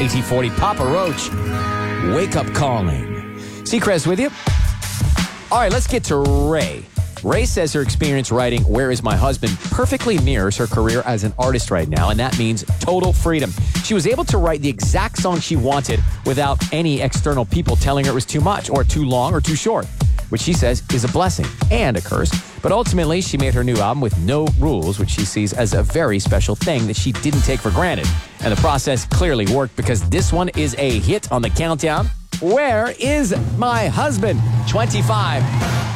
1840, Papa Roach, Wake Up Calling. Seacrest with you. All right, let's get to Ray. Ray says her experience writing Where Is My Husband perfectly mirrors her career as an artist right now, and that means total freedom. She was able to write the exact song she wanted without any external people telling her it was too much or too long or too short, which she says is a blessing and a curse. But ultimately, she made her new album with no rules, which she sees as a very special thing that she didn't take for granted. And the process clearly worked because this one is a hit on the countdown. Where is My Husband? 25.